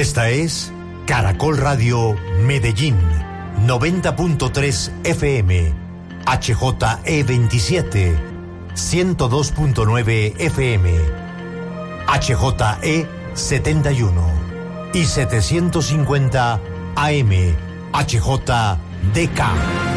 Esta es Caracol Radio Medellín, 90.3 FM, HJE27, 102.9 FM, HJE71 y 750 AM, HJDK.